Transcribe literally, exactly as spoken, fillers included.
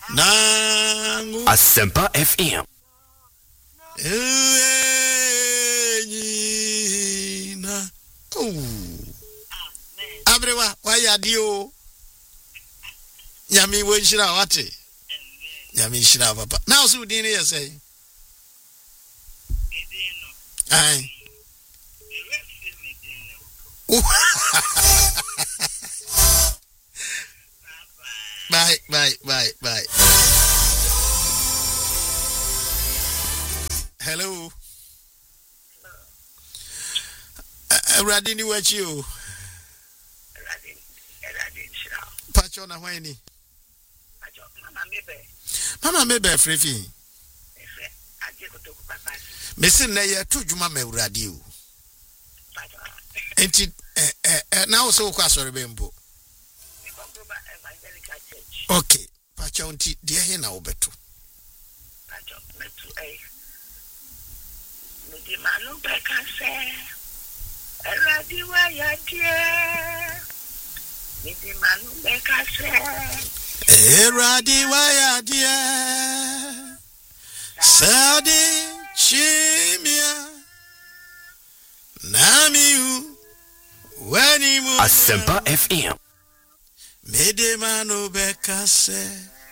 Nangu Asempa F M. Enyina. Oh. Abrewa, why adio? Yami wenshira wate. Yami shira papa. Now so dini ya say. Aye. Bye, bye, bye, bye. Hello. Uh, Radini, what you? Pachona, why ni? Mama, maybe a free fee. Missing Naya, two Juma me radio. And it now so quasar bembo. Okay, Pachonti, dear Hena Obeto. Manu Becca say, a radio, ya dear. Midi Manu Becca say, a radio, ya dear. Sadi Chimia Namiu Wanimu Asempa F M. Midi Manu Becca say.